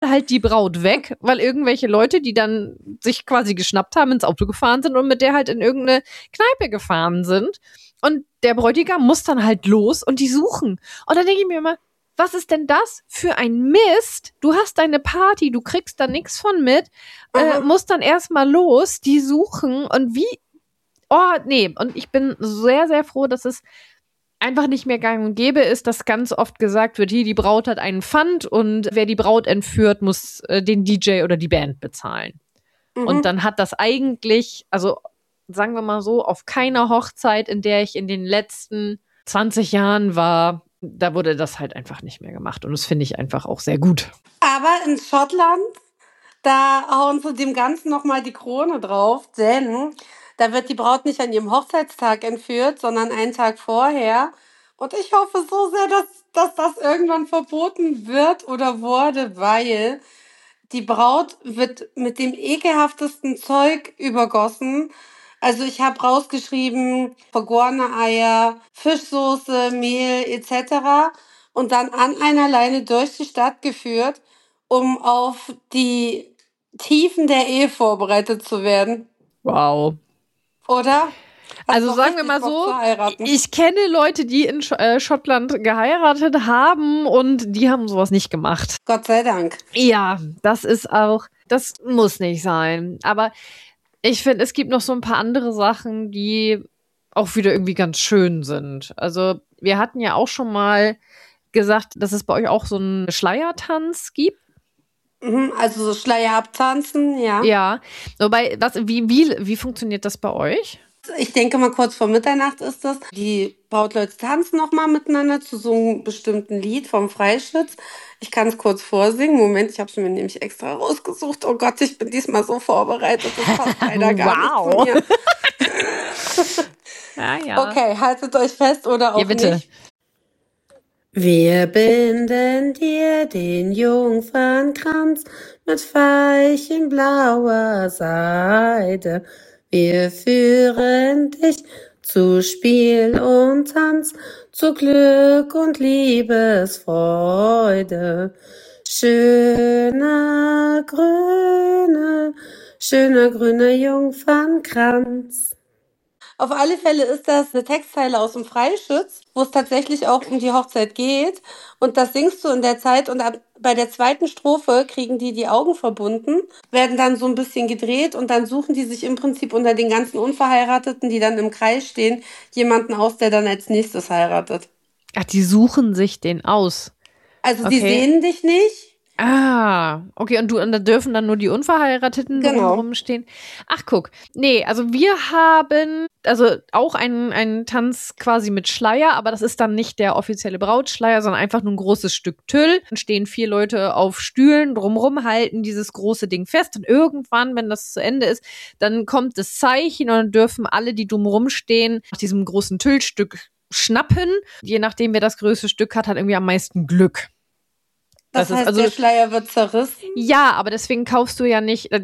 halt die Braut weg, weil irgendwelche Leute, die dann sich quasi geschnappt haben, ins Auto gefahren sind und mit der halt in irgendeine Kneipe gefahren sind. Und der Bräutigam muss dann halt los und die suchen. Und dann denke ich mir immer, was ist denn das für ein Mist? Du hast deine Party, du kriegst da nichts von mit, musst dann erstmal los, die suchen und und ich bin sehr, sehr froh, dass es einfach nicht mehr gang und gäbe ist, dass ganz oft gesagt wird, hier, die Braut hat einen Pfand und wer die Braut entführt, muss den DJ oder die Band bezahlen. Und dann hat das eigentlich, also sagen wir mal so, auf keiner Hochzeit, in der ich in den letzten 20 Jahren war, da wurde das halt einfach nicht mehr gemacht. Und das finde ich einfach auch sehr gut. Aber in Schottland, da hauen sie dem Ganzen nochmal die Krone drauf, denn da wird die Braut nicht an ihrem Hochzeitstag entführt, sondern einen Tag vorher. Und ich hoffe so sehr, dass das irgendwann verboten wird oder wurde, weil die Braut wird mit dem ekelhaftesten Zeug übergossen. Also ich habe rausgeschrieben, vergorene Eier, Fischsoße, Mehl etc. und dann an einer Leine durch die Stadt geführt, um auf die Tiefen der Ehe vorbereitet zu werden. Wow. Oder? Also sagen wir mal so, ich kenne Leute, die in Schottland geheiratet haben und die haben sowas nicht gemacht. Gott sei Dank. Ja, das muss nicht sein. Aber ich finde, es gibt noch so ein paar andere Sachen, die auch wieder irgendwie ganz schön sind. Also wir hatten ja auch schon mal gesagt, dass es bei euch auch so einen Schleiertanz gibt. Also so Schleier abtanzen, ja. Ja, wobei, wie funktioniert das bei euch? Ich denke mal, kurz vor Mitternacht ist das. Die Brautleute tanzen nochmal miteinander zu so einem bestimmten Lied vom Freischütz. Ich kann es kurz vorsingen. Moment, ich habe es mir nämlich extra rausgesucht. Oh Gott, ich bin diesmal so vorbereitet. Das passt leider gar nicht zu mir. Ja. Okay, haltet euch fest oder auch bitte. nicht. Wir binden dir den Jungfernkranz mit veilchenblauer Seide. Wir führen dich zu Spiel und Tanz, zu Glück und Liebesfreude. Schöner grüner Jungfernkranz. Auf alle Fälle ist das eine Textzeile aus dem Freischütz, wo es tatsächlich auch um die Hochzeit geht. Und das singst du in der Zeit und bei der zweiten Strophe kriegen die Augen verbunden, werden dann so ein bisschen gedreht und dann suchen die sich im Prinzip unter den ganzen Unverheirateten, die dann im Kreis stehen, jemanden aus, der dann als nächstes heiratet. Ach, die suchen sich den aus. Also die sehen dich nicht. Ah, okay, und da dürfen dann nur die Unverheirateten rumstehen. Ach, guck. Nee, also wir haben auch einen Tanz quasi mit Schleier, aber das ist dann nicht der offizielle Brautschleier, sondern einfach nur ein großes Stück Tüll. Dann stehen 4 Leute auf Stühlen drumrum, halten dieses große Ding fest und irgendwann, wenn das zu Ende ist, dann kommt das Zeichen und dann dürfen alle, die drumrum stehen, nach diesem großen Tüllstück schnappen. Je nachdem, wer das größte Stück hat irgendwie am meisten Glück. Das heißt, der Schleier wird zerrissen? Ja, aber deswegen kaufst du ja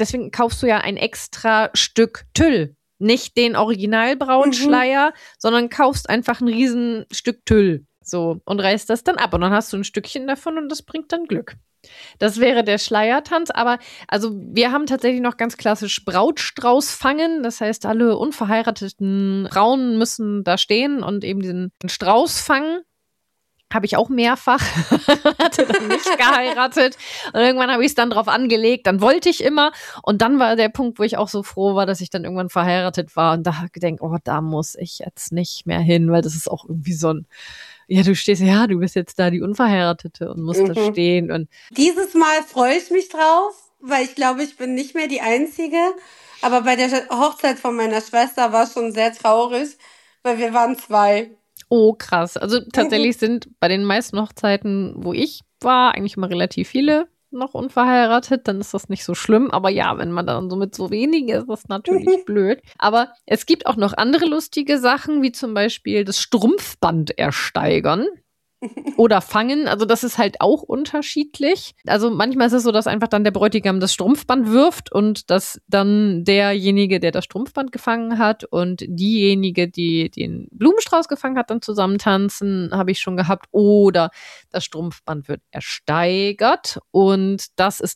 ein extra Stück Tüll. Nicht den Originalbrautschleier, sondern kaufst einfach ein Riesenstück Tüll. So, und reißt das dann ab. Und dann hast du ein Stückchen davon und das bringt dann Glück. Das wäre der Schleiertanz, aber also wir haben tatsächlich noch ganz klassisch Brautstrauß fangen. Das heißt, alle unverheirateten Frauen müssen da stehen und eben diesen Strauß fangen. Habe ich auch mehrfach, hatte dann nicht geheiratet und irgendwann habe ich es dann drauf angelegt, dann wollte ich immer und dann war der Punkt, wo ich auch so froh war, dass ich dann irgendwann verheiratet war und da habe ich gedacht, oh, da muss ich jetzt nicht mehr hin, weil das ist auch irgendwie so ein, ja, du bist jetzt da die Unverheiratete und musst da stehen. Und dieses Mal freue ich mich drauf, weil ich glaube, ich bin nicht mehr die Einzige, aber bei der Hochzeit von meiner Schwester war es schon sehr traurig, weil wir waren 2. Oh, krass. Also tatsächlich sind bei den meisten Hochzeiten, wo ich war, eigentlich immer relativ viele noch unverheiratet. Dann ist das nicht so schlimm. Aber ja, wenn man dann so mit so wenigen ist, das natürlich blöd. Aber es gibt auch noch andere lustige Sachen, wie zum Beispiel das Strumpfband ersteigern. Oder fangen, also das ist halt auch unterschiedlich. Also manchmal ist es so, dass einfach dann der Bräutigam das Strumpfband wirft und dass dann derjenige, der das Strumpfband gefangen hat und diejenige, die den Blumenstrauß gefangen hat, dann zusammen tanzen, habe ich schon gehabt. Oder das Strumpfband wird ersteigert und das ist